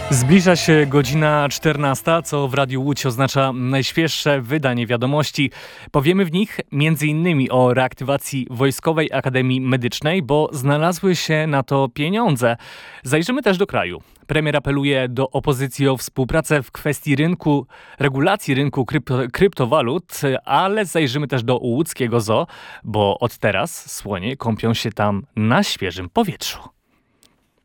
Zbliża się godzina 14, co w Radiu Łódź oznacza najświeższe wydanie wiadomości. Powiemy w nich m.in. o reaktywacji Wojskowej Akademii Medycznej, bo znalazły się na to pieniądze. Zajrzymy też do kraju. Premier apeluje do opozycji o współpracę w kwestii regulacji rynku kryptowalut, ale zajrzymy też do łódzkiego zoo, bo od teraz słonie kąpią się tam na świeżym powietrzu.